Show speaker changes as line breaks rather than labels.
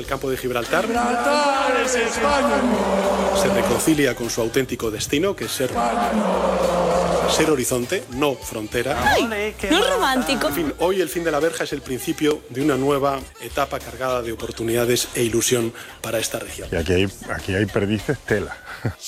el campo de Gibraltar.
¡Gibraltar es España!
Se reconcilia con su auténtico destino, que es ser horizonte, no frontera.
¡Ay! ¡No es romántico!
En fin, hoy el fin de la verja es el principio de una nueva etapa cargada de oportunidades e ilusión para esta región.
Y aquí hay perdices tela.